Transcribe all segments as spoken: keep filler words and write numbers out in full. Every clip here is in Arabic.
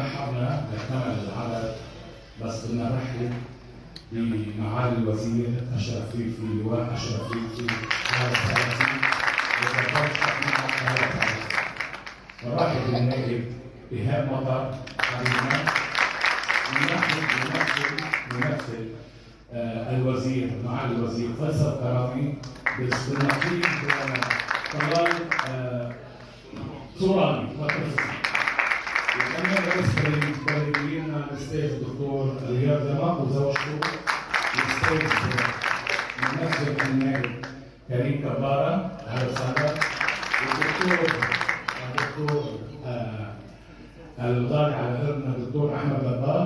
رحبنا بكمل العدد، بس بدنا نرحب بمعالي الوزير أشرف فيفي، اللواء أشرف فيفي هذا الثلاثي ورحب بالنائب إيهاب مطر حبيبنا، يمثل يمثل الوزير معالي الوزير فيصل كرامي بالنقيب طلال صوراني وكمان رئيس البلديين الاستاذ الدكتور رياض زمق وزوجته الاستاذ ممثل النائب كريم كبارة اهلا وسهلا، والدكتور الدكتور الغالي على قلبنا الدكتور احمد لباب،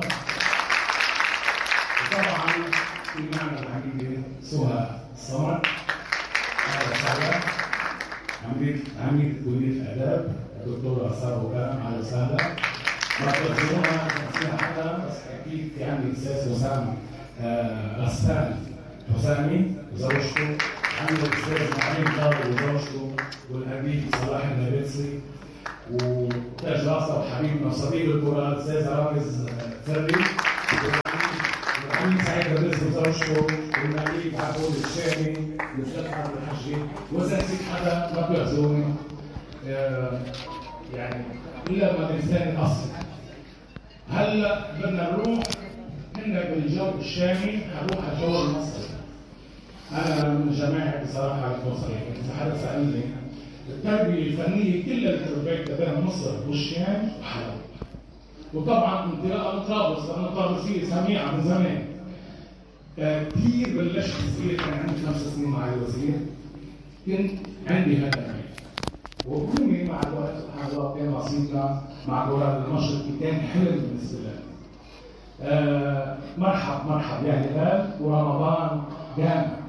وطبعا في معنا العميده سهى الصمد اهلا وسهلا، عميد عميد كليه الاداب الدكتور أسار وكام اهلا وسهلا، ما تقدرونا نفسنا حتى بس اكيد في عندي الاستاذ وسام غسان حسامي وزوجته، عندي الاستاذ معين طارق وزوجته، والامين صلاح النابلسي، وتاج راسه وحبيبنا وصديق الكره الاستاذ رامز فري، والامين سعيد الرزق وزوجته، والمالك عبود الشامي والاستاذ عبد الحجي، واذا نسيت حدا ما بيعذروني يعني الا ما الانسان الاصلي. هلا بدنا نروح هنا بالجو الشامي، حنروح على الجو المصري. انا من جماعه بصراحه المصري، اذا حدا سالني التربيه الفنيه كلها اللي تربيت بين مصر والشام وحلب. وطبعا انطلاقه من طرابلس، لانه طرابلسيه سميعه من زمان. كثير بلشت صغير، كان عندي خمس سنين مع الوزير، كنت عندي هدف وبكوني مع الوقت سبحان الله كان نصيبنا مع دوران المشرقي، كان حلم بالنسبه لي. آه مرحب مرحب يا هلال، ورمضان جامع.